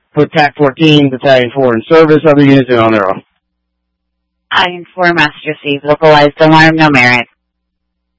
Put TAC 14, Battalion 4 in service. Other units in on their own. I-4, Master C. Localized alarm, no merit.